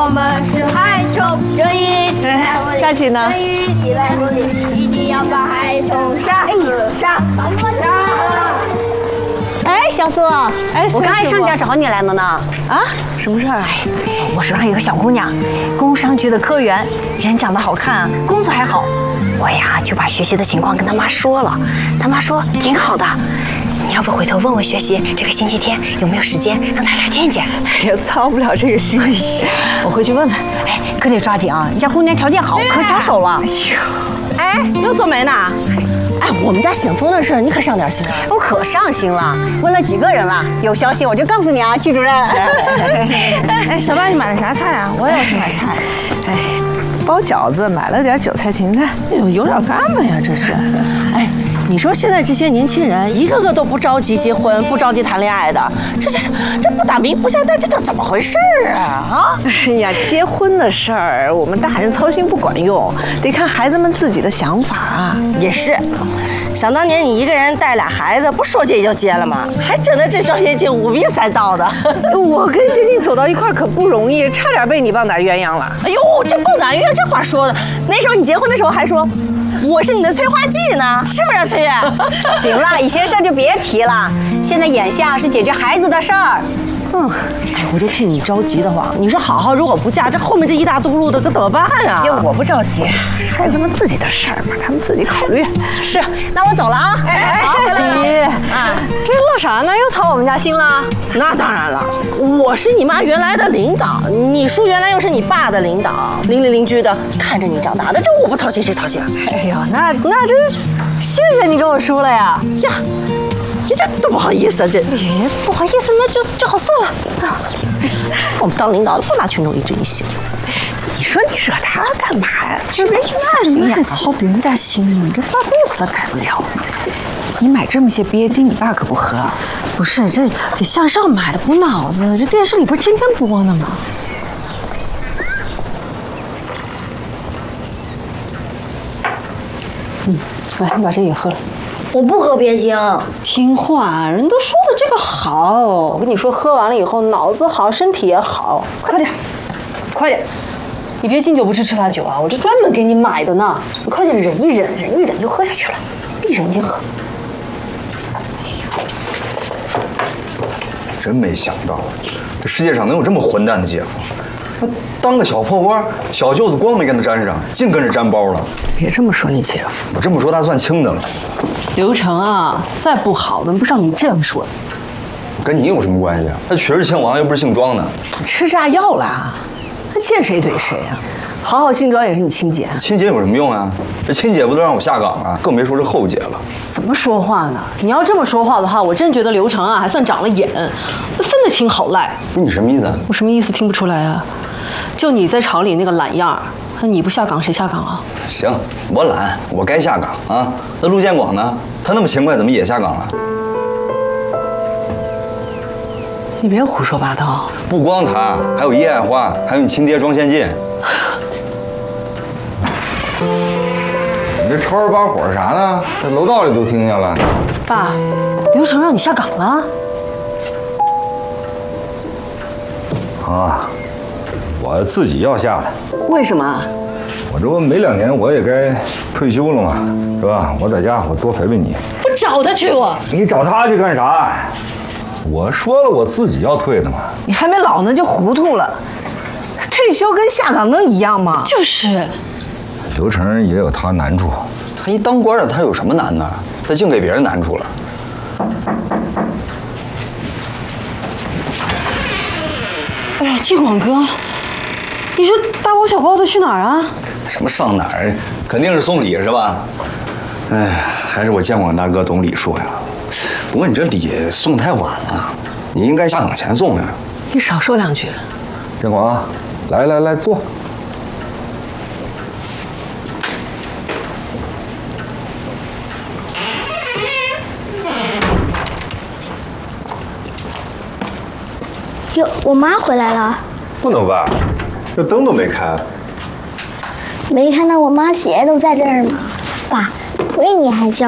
们是孩童，这一下去呢？ 你来努力，一定要把孩童上。 哎，小苏，我刚才上家找你来了呢。 啊，什么事儿啊？ 我手上有个小姑娘，工商局的科员，人长得好看，工作还好。我呀就把学习的情况跟他妈说了，他妈说挺好的。你要不回头问问学习，这个星期天有没有时间让他俩见见？ 也操不了这个心。我回去问问。 哎，可得抓紧啊！人家姑娘条件好，可抢手了。 哎，又做媒呢？哎，我们家显峰的事你可上点心啊！ 我可上心了，问了几个人了，有消息我就告诉你啊，季主任。 哎，小八，你买了啥菜啊？我也要去买菜。 哎，包饺子买了点韭菜芹菜。 哎呦，有点干巴呀，这是。哎，你说现在这些年轻人一个个都不着急结婚，不着急谈恋爱的，这不打鸣不下蛋，这都怎么回事啊？ 哎呀，结婚的事儿我们大人操心不管用，得看孩子们自己的想法啊。 也是，想当年你一个人带俩孩子，不说结就结了吗？还整的这双鞋进5比才到的。 我跟谢静走到一块儿可不容易，差点被你棒打鸳鸯了。 哎呦，这棒打鸳鸯这话说的，那时候你结婚的时候还说我是你的催化剂呢，是不是崔月？ 行了，以前事儿就别提了，现在眼下是解决孩子的事儿。 哎，我就替你着急的慌。你说好好如果不嫁，这后面这一大嘟噜的可怎么办呀？ 呀，我不着急，孩子们自己的事儿嘛，他们自己考虑。 是，那我走了啊。 姐，这乐啥呢？又操我们家心了？ 那当然了，我是你妈原来的领导，你叔原来又是你爸的领导，邻里邻居的看着你长大的，这我不操心谁操心啊？ 哎呦，那真谢谢你跟我说了呀。 呀，你这多不好意思啊，这不好意思，那就好算了。 我们当领导的不拿群众一致一心。 你说你惹他干嘛呀？ 那你们还操别人家心呢？这半辈子都改不了。 你买这么些鳖精，你爸可不喝。 不是，这得向上买的，补脑子。这电视里不是天天播呢吗？来，你把这也喝了。 我不喝鳖精。 听话，人都说了这个好。我跟你说，喝完了以后脑子好，身体也好。快点，快点！你别敬酒不吃吃罚酒啊！我这专门给你买的呢。你快点忍一忍，忍一忍就喝下去了，闭着眼睛喝。 真没想到，这世界上能有这么混蛋的姐夫。那当个小破窝，小舅子光没跟他沾上，净跟着沾包了。 别这么说你姐夫， 我这么说他算轻的了。 刘成啊，再不好，轮不上你这样说的。 跟你有什么关系啊？他确实姓王，又不是姓庄的。 吃炸药了，他见谁怼谁啊？好好姓庄也是你亲姐， 亲姐有什么用啊？这亲姐夫都让我下岗了，更别说是后姐了。 怎么说话呢？你要这么说话的话，我真觉得刘成啊还算长了眼，分得清好赖。 不是你什么意思啊？ 我什么意思听不出来啊？就你在厂里那个懒样儿，那你不下岗谁下岗啊？ 行，我懒，我该下岗啊。那陆建广呢？他那么勤快，怎么也下岗了？ 你别胡说八道。 不光他，还有叶爱花，还有你亲爹庄先进。 你这吵着把火啥呢？在楼道里都听见了。 爸，刘成让你下岗了？ 啊，我自己要下的。 为什么？ 我这不没2年我也该退休了嘛，是吧？我在家我多陪陪你。 不找他去我。 你找他去干啥？我说了我自己要退的嘛。 你还没老呢就糊涂了。退休跟下岗能一样吗？ 就是。 刘成也有他难处。 他一当官的，他有什么难的？他净给别人难处了。 哎呀，建广哥，你说大包小包的去哪儿啊？ 什么上哪儿？肯定是送礼是吧？哎，还是我建广大哥懂礼数呀。不过你这礼送太晚了，你应该下岗前送呀。 你少说2句。 建广，来坐。 哟，我妈回来了。 不能吧？这灯都没开。 没看到我妈鞋都在这儿吗？爸，亏你还叫